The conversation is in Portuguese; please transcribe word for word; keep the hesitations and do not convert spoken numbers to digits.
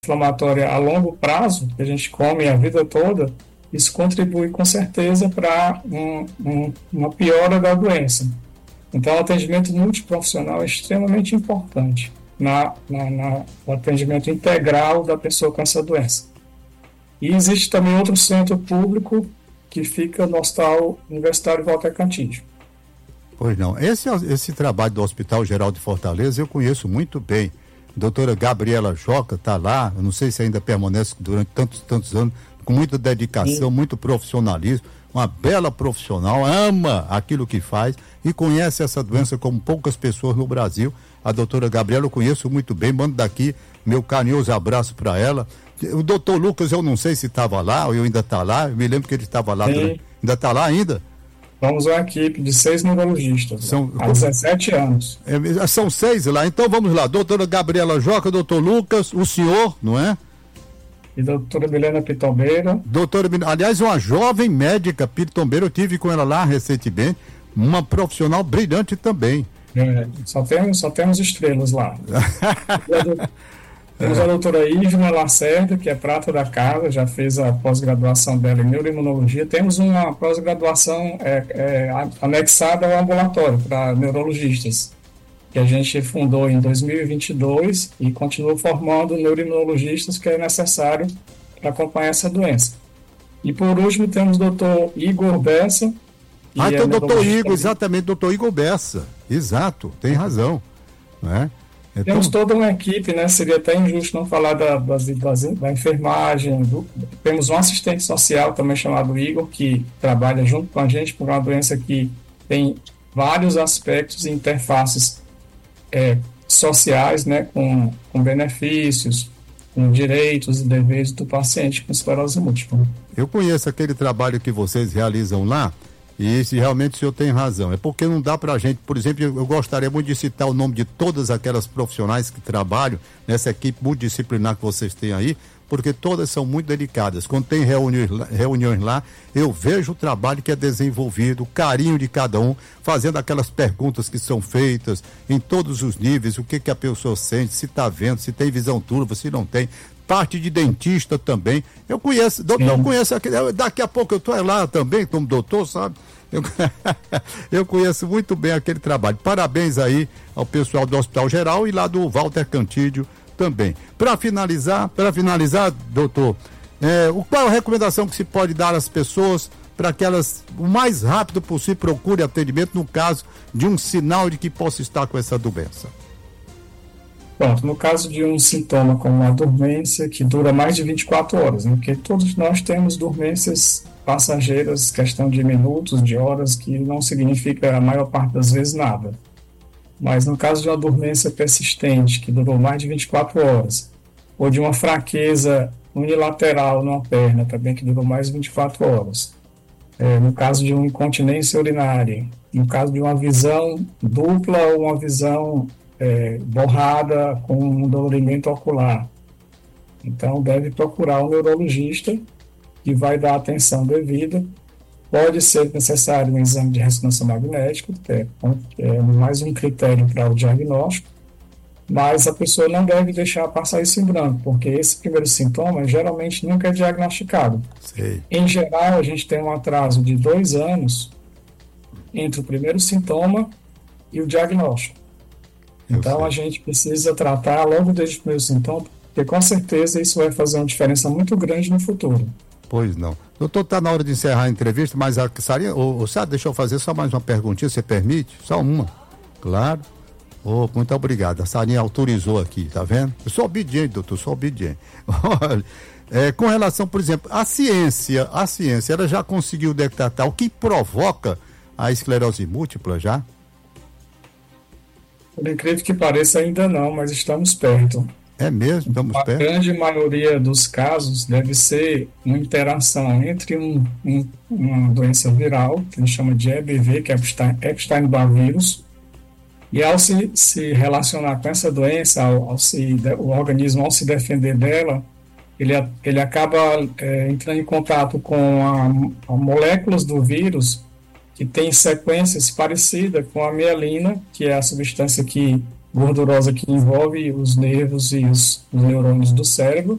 inflamatória a longo prazo, que a gente come a vida toda, isso contribui com certeza para um, um, uma piora da doença. Então, o atendimento multiprofissional é extremamente importante na, na, na, no atendimento integral da pessoa com essa doença. E existe também outro centro público que fica no Hospital Universitário Walter Cantídio. Pois não. Esse, esse trabalho do Hospital Geral de Fortaleza eu conheço muito bem. A doutora Gabriela Joca está lá, eu não sei se ainda permanece durante tantos, tantos anos, com muita dedicação, Sim. muito profissionalismo, uma bela profissional, ama aquilo que faz e conhece essa doença como poucas pessoas no Brasil. A doutora Gabriela eu conheço muito bem, mando daqui meu carinhoso abraço para ela. O doutor Lucas, eu não sei se estava lá ou eu ainda está lá, eu me lembro que ele estava lá, durante... ainda está lá ainda? Somos uma equipe de seis neurologistas, são, há dezessete anos. É, são seis lá, então vamos lá, doutora Gabriela Joca, doutor Lucas, o senhor, não é? E doutora Milena Pitombeira. Doutora, aliás, uma jovem médica pitombeira, eu tive com ela lá recentemente, uma profissional brilhante também. É, só temos, só temos estrelas lá. Temos a doutora Ivna Lacerda, que é prata da casa, já fez a pós-graduação dela em neuroimunologia. Temos uma pós-graduação é, é, anexada ao ambulatório para neurologistas, que a gente fundou em dois mil e vinte e dois e continua formando neuroimunologistas que é necessário para acompanhar essa doença. E por último temos o doutor Igor Bessa. Ah, então o doutor Igor, exatamente, doutor Igor Bessa, exato, tem razão, né? Então... Temos toda uma equipe, né? Seria até injusto não falar da, da, da, da enfermagem. Do... Temos um assistente social também chamado Igor, que trabalha junto com a gente por uma doença que tem vários aspectos e interfaces é, sociais, né? Com, com benefícios, com direitos e deveres do paciente com esclerose múltipla. Eu conheço aquele trabalho que vocês realizam lá. E se realmente o senhor tem razão, é porque não dá pra gente, por exemplo, eu gostaria muito de citar o nome de todas aquelas profissionais que trabalham nessa equipe multidisciplinar que vocês têm aí, porque todas são muito delicadas. Quando tem reuniões, reuniões lá, eu vejo o trabalho que é desenvolvido, o carinho de cada um, fazendo aquelas perguntas que são feitas em todos os níveis, o que, que a pessoa sente, se está vendo, se tem visão turva, se não tem. Parte de dentista também. Eu conheço, doutor, eu conheço, daqui a pouco eu estou lá também, como doutor, sabe? Eu, eu conheço muito bem aquele trabalho. Parabéns aí ao pessoal do Hospital Geral e lá do Walter Cantídio também. Para finalizar, para finalizar, doutor, é, qual a recomendação que se pode dar às pessoas para que elas, o mais rápido possível, procurem atendimento no caso de um sinal de que possa estar com essa doença? Pronto, no caso de um sintoma como a dormência, que dura mais de vinte e quatro horas, né? Porque todos nós temos dormências passageiras, questão de minutos, de horas, que não significa a maior parte das vezes nada. Mas no caso de uma dormência persistente, que durou mais de vinte e quatro horas, ou de uma fraqueza unilateral numa perna, também que durou mais de vinte e quatro horas, é, no caso de uma incontinência urinária, no caso de uma visão dupla ou uma visão É, borrada com um dolorimento ocular. Então, deve procurar um neurologista que vai dar atenção devida. Pode ser necessário um exame de ressonância magnética, que é, é mais um critério para o diagnóstico, mas a pessoa não deve deixar passar isso em branco, porque esse primeiro sintoma geralmente nunca é diagnosticado. Sei. Em geral, a gente tem um atraso de dois anos entre o primeiro sintoma e o diagnóstico. Então, a gente precisa tratar logo desde o primeiro sintoma, porque com certeza isso vai fazer uma diferença muito grande no futuro. Pois não. Doutor, está na hora de encerrar a entrevista, mas a Sarinha, ô, ô, Sá, deixa eu fazer só mais uma perguntinha, você permite? Só uma. Claro. Oh, muito obrigado. A Sarinha autorizou aqui, tá vendo? Eu sou obediente, doutor, sou obediente. Olha, é, com relação, por exemplo, a ciência, a ciência, ela já conseguiu detectar o que provoca a esclerose múltipla já? Por incrível que pareça, ainda não, mas estamos perto. É mesmo? Estamos a perto? A grande maioria dos casos deve ser uma interação entre um, um, uma doença viral, que a gente chama de E B V, que é Epstein-Barr vírus, e ao se, se relacionar com essa doença, ao, ao se, o organismo, ao se defender dela, ele, ele acaba é, entrando em contato com a, a moléculas do vírus que tem sequências parecidas com a mielina, que é a substância que, gordurosa que envolve os nervos e os, os neurônios do cérebro,